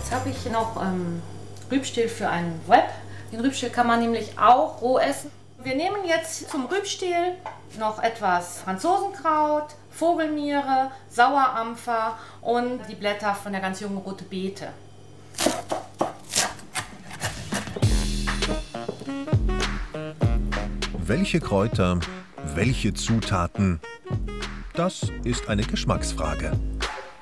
Jetzt habe ich noch Rübstiel für einen Wrap. Den Rübstiel kann man nämlich auch roh essen. Wir nehmen jetzt zum Rübstiel noch etwas Franzosenkraut, Vogelmiere, Sauerampfer und die Blätter von der ganz jungen rote Beete. Welche Kräuter, welche Zutaten? Das ist eine Geschmacksfrage.